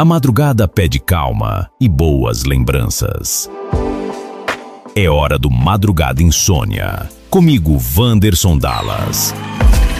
A madrugada pede calma e boas lembranças. É hora do Madrugada Insônia. Comigo, Wanderson Dallas.